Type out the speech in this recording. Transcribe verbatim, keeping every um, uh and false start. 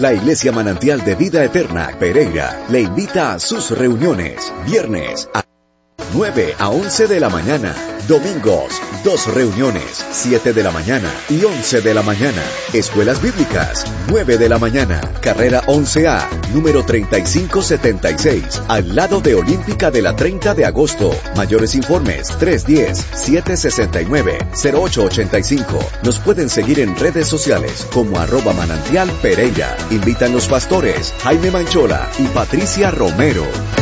La Iglesia Manantial de Vida Eterna, Pereira, le invita a sus reuniones. Viernes a nueve a once de la mañana. Domingos, dos reuniones, siete de la mañana y once de la mañana. Escuelas Bíblicas, nueve de la mañana. Carrera once A, número treinta y cinco setenta y seis, al lado de Olímpica de la treinta de agosto. Mayores informes, tres uno cero, siete seis nueve, cero ocho ocho cinco. Nos pueden seguir en redes sociales como arroba manantial Pereira. Invitan los pastores Jaime Manchola y Patricia Romero.